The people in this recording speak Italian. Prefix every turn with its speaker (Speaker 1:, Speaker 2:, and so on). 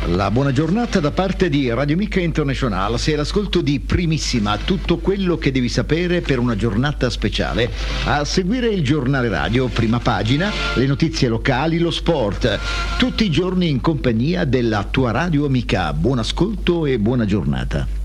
Speaker 1: La buona giornata da parte di Radio Amica International. Sei all'ascolto di Primissima, tutto quello che devi sapere per una giornata speciale. A seguire il giornale radio, prima pagina, le notizie locali, lo sport. Tutti i giorni in compagnia della tua Radio Amica. Buon ascolto e buona giornata.